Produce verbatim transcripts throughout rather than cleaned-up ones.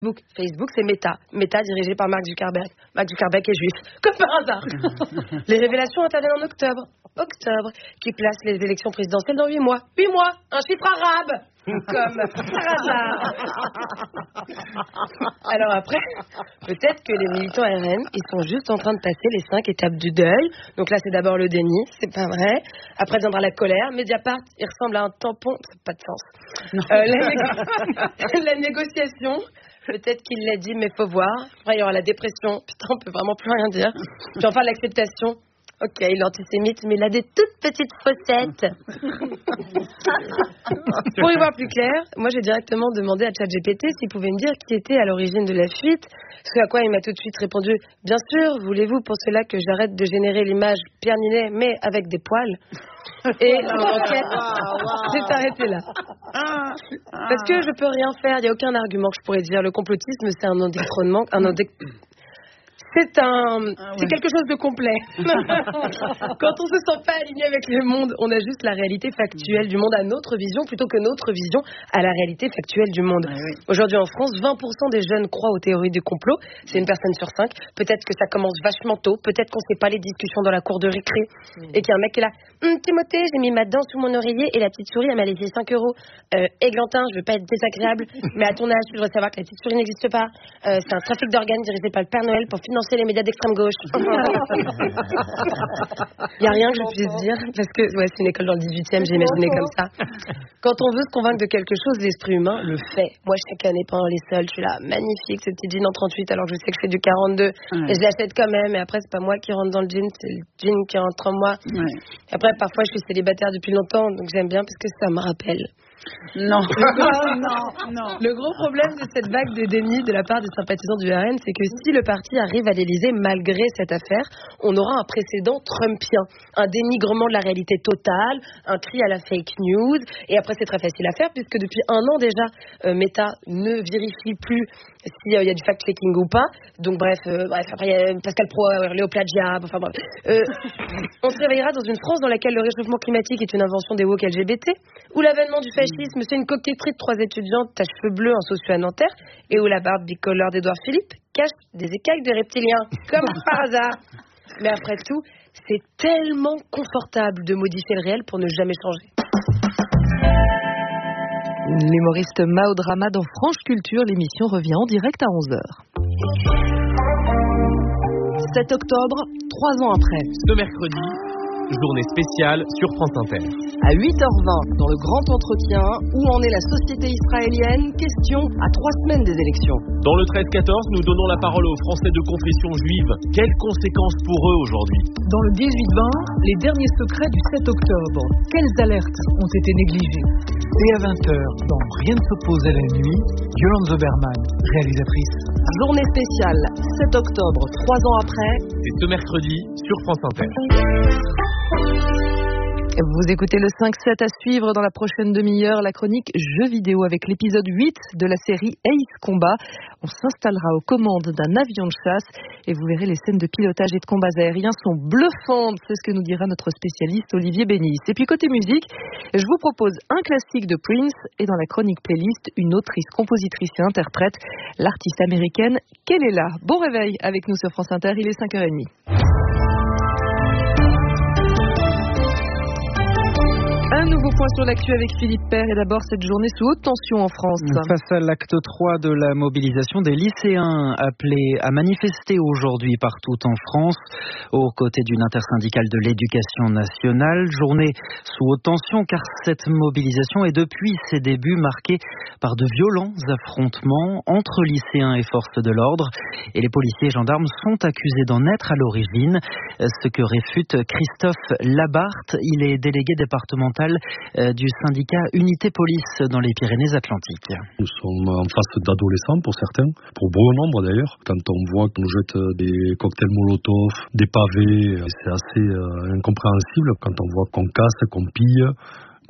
Facebook, Facebook, c'est Meta. Meta dirigé par Mark Zuckerberg. Mark Zuckerberg est juif, comme par hasard. Les révélations interviennent en octobre. Octobre, qui place les élections présidentielles dans huit mois. Huit mois, un chiffre arabe, comme par hasard. Alors après, peut-être que les militants R N, ils sont juste en train de passer les cinq étapes du deuil. Donc là, c'est d'abord le déni, c'est pas vrai. Après viendra la colère. Mediapart, il ressemble à un tampon, ça n'a pas de sens. Euh, la, négo- la négociation. Peut-être qu'il l'a dit, mais faut voir. Après, il y aura la dépression. Putain, on peut vraiment plus rien dire. Puis enfin, l'acceptation. Ok, il est antisémite, mais il a des toutes petites fossettes. Pour y voir plus clair, moi j'ai directement demandé à ChatGPT s'il pouvait me dire qui était à l'origine de la fuite. Ce à quoi il m'a tout de suite répondu « Bien sûr, voulez-vous pour cela que j'arrête de générer l'image Pierre Ninet, mais avec des poils ?» Et l'enquête s'est arrêtée là. Parce que je peux rien faire, il n'y a aucun argument que je pourrais dire. Le complotisme, c'est un endétronement, un endé... C'est un, ah ouais. c'est quelque chose de complet. Quand on se sent pas aligné avec le monde, on ajuste la réalité factuelle du monde à notre vision plutôt que notre vision à la réalité factuelle du monde. Ah oui. Aujourd'hui en France, vingt pour cent des jeunes croient aux théories du complot. C'est une personne sur cinq. Peut-être que ça commence vachement tôt. Peut-être qu'on sait pas les discussions dans la cour de récré mmh. et qu'il y a un mec qui est là. Hm, Timothée, j'ai mis ma dent sous mon oreiller et la petite souris elle m'a laissé cinq euros. Euh, Églantin, je veux pas être désagréable, mais à ton âge, tu devrais savoir que la petite souris n'existe pas. Euh, c'est un trafic d'organes dirigé par le Père Noël pour financer les médias d'extrême gauche. Il n'y a rien que je puisse dire parce que ouais, c'est une école dans le dix-huitième, j'ai imaginé comme ça. Quand on veut se convaincre de quelque chose, l'esprit humain le fait. Moi, chaque année, pendant les soldes, je suis là, magnifique, ce petit jean en trente-huit, alors que je sais que je fais du quarante-deux. Ouais. Et je l'achète quand même. Et après, c'est pas moi qui rentre dans le jean, c'est le jean qui rentre en moi. Ouais. Et après, parfois, je suis célibataire depuis longtemps, donc j'aime bien parce que ça me rappelle. Non. Le gros, non, non. Le gros problème de cette vague de déni de la part des sympathisants du R N, c'est que si le parti arrive à l'Élysée malgré cette affaire, on aura un précédent trumpien, un dénigrement de la réalité totale, un cri à la fake news. Et après, c'est très facile à faire puisque depuis un an déjà, euh, Meta ne vérifie plus s'il euh, y a du fact-checking ou pas. Donc bref, euh, bref après il y a Pascal Pro, euh, Léo Plagiat, enfin bref. Euh, on se réveillera dans une France dans laquelle le réchauffement climatique est une invention des woke L G B T, où l'avènement du fascisme c'est une coquetterie de trois étudiantes à cheveux bleus en socio à Nanterre, et où la barbe bicolore d'Édouard Philippe cache des écailles de reptiliens, comme par hasard. Mais après tout, c'est tellement confortable de modifier le réel pour ne jamais changer. L'humoriste Mao Drama dans Franche Culture, l'émission revient en direct à onze heures. sept octobre, trois ans après. Ce mercredi, journée spéciale sur France Inter. À huit heures vingt, dans le grand entretien, où en est la société israélienne? Question à trois semaines des élections. Dans le treize quatorze, nous donnons la parole aux Français de confession juive. Quelles conséquences pour eux aujourd'hui? Dans le dix-huit vingt, les derniers secrets du sept octobre. Quelles alertes ont été négligées? Et à vingt heures, dans Rien ne s'oppose à la nuit, Yolande Zoberman, réalisatrice. Journée spéciale, sept octobre, trois ans après. C'est ce mercredi sur France Inter. Vous écoutez le cinq sept à suivre dans la prochaine demi-heure, la chronique jeux vidéo avec l'épisode huit de la série Ace Combat. On s'installera aux commandes d'un avion de chasse et vous verrez les scènes de pilotage et de combats aériens sont bluffantes. C'est ce que nous dira notre spécialiste Olivier Bénis. Et puis côté musique, je vous propose un classique de Prince et dans la chronique playlist, une autrice, compositrice et interprète, l'artiste américaine Kelela. Bon réveil avec nous sur France Inter, il est cinq heures trente. Un nouveau point sur l'actu avec Philippe Père et d'abord cette journée sous haute tension en France. Face à l'acte trois de la mobilisation des lycéens appelés à manifester aujourd'hui partout en France aux côtés d'une intersyndicale de l'éducation nationale. Journée sous haute tension car cette mobilisation est depuis ses débuts marquée par de violents affrontements entre lycéens et forces de l'ordre. Et les policiers et gendarmes sont accusés d'en être à l'origine, ce que réfute Christophe Labarthe. Il est délégué départemental du syndicat Unité Police dans les Pyrénées-Atlantiques. Nous sommes en face d'adolescents pour certains, pour bon nombre d'ailleurs. Quand on voit qu'on jette des cocktails Molotov, des pavés, c'est assez euh, incompréhensible. Quand on voit qu'on casse, qu'on pille,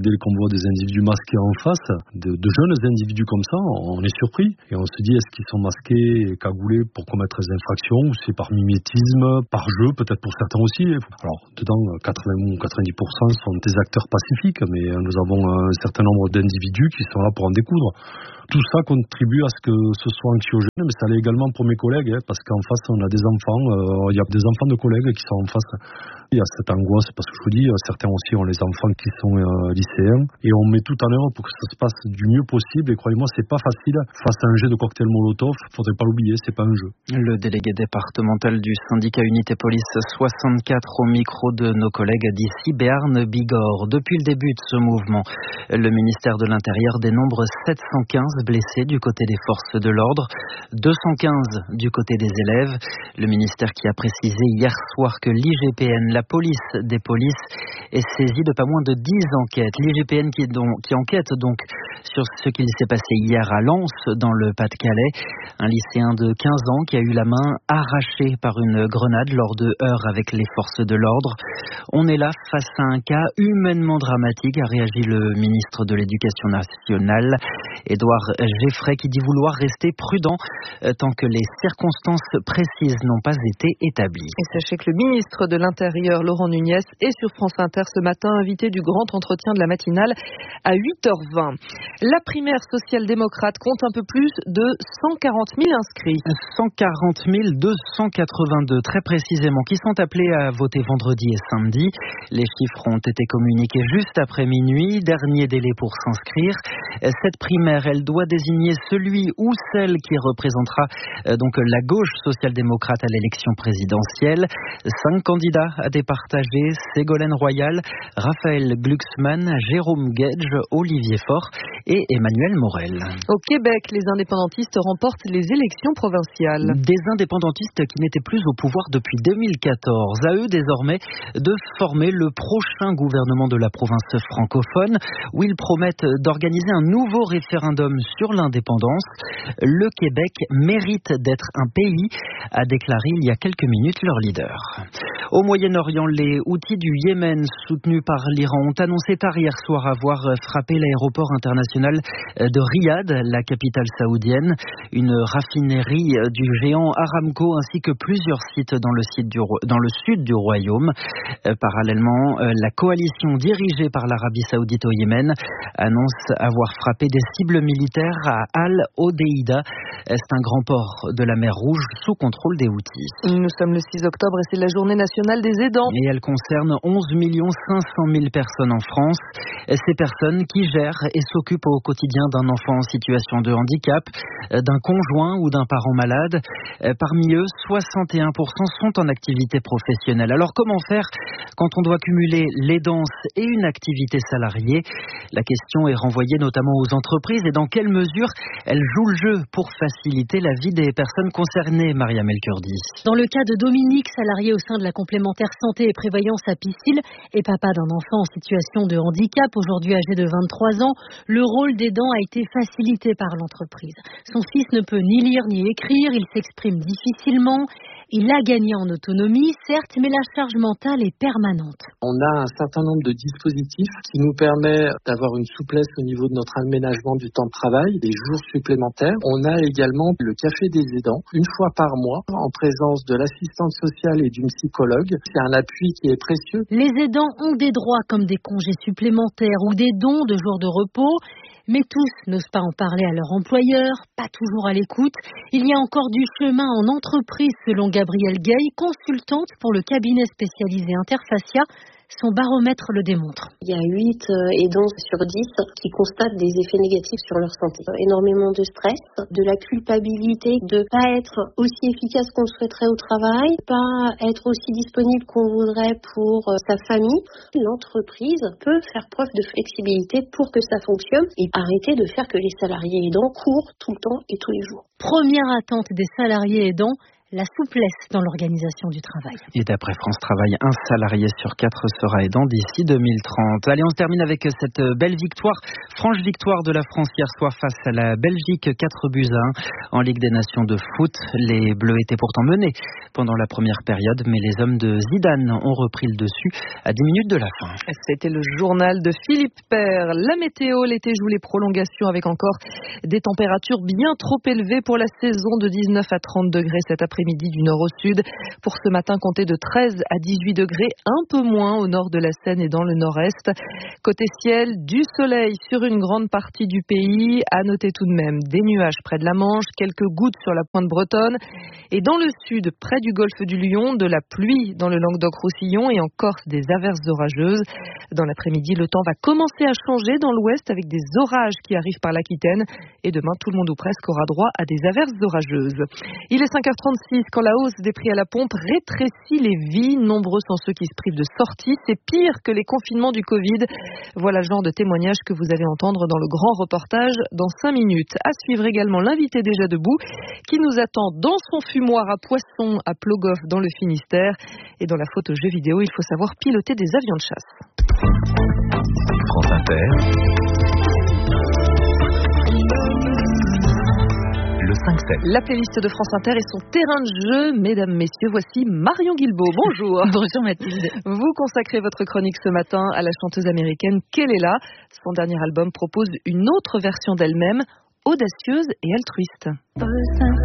Dès qu'on voit des individus masqués en face, de, de jeunes individus comme ça, on est surpris. Et on se dit, est-ce qu'ils sont masqués et cagoulés pour commettre des infractions, ou c'est par mimétisme, par jeu, peut-être pour certains aussi. Alors, dedans, quatre-vingts ou quatre-vingt-dix pour cent sont des acteurs pacifiques, mais nous avons un certain nombre d'individus qui sont là pour en découdre. Tout ça contribue à ce que ce soit anxiogène, mais ça l'est également pour mes collègues, hein, parce qu'en face, on a des enfants, euh, il y a des enfants de collègues qui sont en face. Il y a cette angoisse, parce que je vous dis, certains aussi ont les enfants qui sont euh, lycéens, et on met tout en œuvre pour que ça se passe du mieux possible, et croyez-moi, c'est pas facile. Face à un jet de cocktail Molotov, faudrait pas l'oublier, c'est pas un jeu. Le délégué départemental du syndicat Unité Police soixante-quatre au micro de nos collègues d'ici, Béarn Bigorre. Depuis le début de ce mouvement, le ministère de l'Intérieur dénombre sept cent quinze blessés du côté des forces de l'ordre, deux cent quinze du côté des élèves. Le ministère qui a précisé hier soir que l'I G P N, la police des polices, est saisie de pas moins de dix enquêtes. L'I G P N qui, donc, qui enquête donc sur ce qu'il s'est passé hier à Lens, dans le Pas-de-Calais. Un lycéen de quinze ans qui a eu la main arrachée par une grenade lors de heurts avec les forces de l'ordre. On est là face à un cas humainement dramatique, a réagi le ministre de l'Éducation nationale, Édouard Geffray, qui dit vouloir rester prudent euh, tant que les circonstances précises n'ont pas été établies. Et sachez que le ministre de l'Intérieur, Laurent Nunez, est sur France Inter ce matin, invité du grand entretien de la matinale à huit heures vingt. La primaire social-démocrate compte un peu plus de cent quarante mille inscrits. cent quarante mille deux cent quatre-vingt-deux, très précisément, qui sont appelés à voter vendredi et samedi. Les chiffres ont été communiqués juste après minuit, dernier délai pour s'inscrire. Cette primaire, elle doit désigner celui ou celle qui représentera euh, donc la gauche social-démocrate à l'élection présidentielle. Cinq candidats à départager: Ségolène Royal, Raphaël Glucksmann, Jérôme Guedj, Olivier Faure et Emmanuel Morel. Au Québec, les indépendantistes remportent les élections provinciales. Des indépendantistes qui n'étaient plus au pouvoir depuis deux mille quatorze. À eux désormais de former le prochain gouvernement de la province francophone, où ils promettent d'organiser un nouveau référendum sur l'indépendance. Le Québec mérite d'être un pays, a déclaré il y a quelques minutes leur leader. Au Moyen-Orient, les Houthis du Yémen, soutenus par l'Iran, ont annoncé tard hier soir avoir frappé l'aéroport international de Riyad, la capitale saoudienne, une raffinerie du géant Aramco ainsi que plusieurs sites dans le, site du, dans le sud du royaume. Parallèlement, la coalition dirigée par l'Arabie saoudite au Yémen annonce avoir frappé des cibles militaires à Al-Odeida. C'est un grand port de la mer Rouge sous contrôle des Houthis. Nous sommes le six octobre et c'est la journée nationale des aidants. Et elle concerne onze millions cinq cent mille personnes en France. Ces personnes qui gèrent et s'occupent au quotidien d'un enfant en situation de handicap, d'un conjoint ou d'un parent malade. Parmi eux, soixante et un pour cent sont en activité professionnelle. Alors comment faire quand on doit cumuler l'aidance et une activité salariée? La question est renvoyée notamment aux entreprises et dans quelle mesure elles jouent le jeu pour faciliter la vie des personnes concernées, Maria Melkurdi. Dans le cas de Dominique, salarié au sein de la complémentaire santé et prévoyance à Piscil et papa d'un enfant en situation de handicap, aujourd'hui âgé de vingt-trois ans, le rôle d'aidant a été facilité par l'entreprise. Son fils ne peut ni lire ni écrire, il s'exprime difficilement. Il a gagné en autonomie, certes, mais la charge mentale est permanente. On a un certain nombre de dispositifs qui nous permettent d'avoir une souplesse au niveau de notre aménagement du temps de travail, des jours supplémentaires. On a également le café des aidants, une fois par mois, en présence de l'assistante sociale et d'une psychologue. C'est un appui qui est précieux. Les aidants ont des droits comme des congés supplémentaires ou des dons de jours de repos. Mais tous n'osent pas en parler à leur employeur, pas toujours à l'écoute. Il y a encore du chemin en entreprise, selon Gabrielle Gay, consultante pour le cabinet spécialisé Interfacia. Son baromètre le démontre. Il y a huit aidants sur dix qui constatent des effets négatifs sur leur santé. Énormément de stress, de la culpabilité de ne pas être aussi efficace qu'on le souhaiterait au travail, pas être aussi disponible qu'on voudrait pour sa famille. L'entreprise peut faire preuve de flexibilité pour que ça fonctionne et arrêter de faire que les salariés aidants courent tout le temps et tous les jours. Première attente des salariés aidants, la souplesse dans l'organisation du travail. Et d'après France Travail, un salarié sur quatre sera aidant d'ici deux mille trente. Allez, on se termine avec cette belle victoire, franche victoire de la France hier soir face à la Belgique, quatre buts à un en Ligue des Nations de foot. Les Bleus étaient pourtant menés pendant la première période, mais les hommes de Zidane ont repris le dessus à dix minutes de la fin. C'était le journal de Philippe Père. La météo, l'été joue les prolongations avec encore des températures bien trop élevées pour la saison de dix-neuf à trente degrés cet après-midi du nord au sud. Pour ce matin, comptez de treize à dix-huit degrés, un peu moins au nord de la Seine et dans le nord-est. Côté ciel, du soleil sur une grande partie du pays. À noter tout de même des nuages près de la Manche, quelques gouttes sur la pointe bretonne. Et dans le sud, près du golfe du Lion, de la pluie dans le Languedoc-Roussillon et en Corse, des averses orageuses. Dans l'après-midi, le temps va commencer à changer dans l'ouest avec des orages qui arrivent par l'Aquitaine. Et demain, tout le monde ou presque aura droit à des averses orageuses. Il est cinq heures trente-six. Quand la hausse des prix à la pompe rétrécit les vies, nombreux sont ceux qui se privent de sorties. C'est pire que les confinements du Covid. Voilà le genre de témoignage que vous allez entendre dans le grand reportage dans cinq minutes. À suivre également l'invité déjà debout qui nous attend dans son fumoir à poissons à Plogoff dans le Finistère. Et dans la photo jeu vidéo, il faut savoir piloter des avions de chasse. France Inter. cinq sept. La playlist de France Inter et son terrain de jeu. Mesdames, messieurs, voici Marion Guilbault. Bonjour. Bonjour Mathilde. Vous consacrez votre chronique ce matin à la chanteuse américaine Kelela. Son dernier album propose une autre version d'elle-même, audacieuse et altruiste.